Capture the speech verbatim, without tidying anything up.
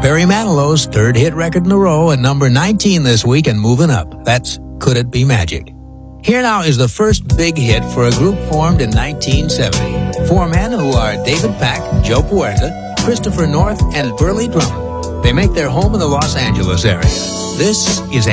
Barry Manilow's third hit record in a row and number nineteen this week and moving up. That's Could It Be Magic. Here now is the first big hit for a group formed in nineteen seventy. Four men who are David Pack, Joe Puerta, Christopher North, and Burley Drummond. They make their home in the Los Angeles area. This is